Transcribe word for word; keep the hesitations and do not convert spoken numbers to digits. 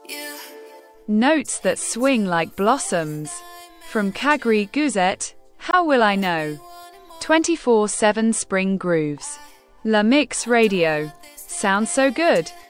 Notes that swing like blossoms. From Kagri Guzet, How Will I Know? twenty-four seven Spring Grooves. La Mix Radio. Sounds so good.